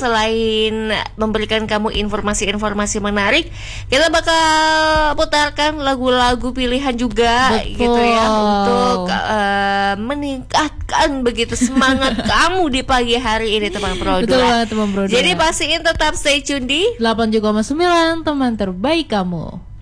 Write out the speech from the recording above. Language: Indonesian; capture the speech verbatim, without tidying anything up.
selain memberikan kamu informasi-informasi menarik, kita bakal putarkan lagu-lagu pilihan juga. Betul. Gitu ya, untuk uh, meningkatkan begitu semangat kamu di pagi hari ini teman Pro dua. Betul banget teman Pro dua. Jadi pastiin tetap stay tune di delapan tujuh koma sembilan teman terbaik kamu.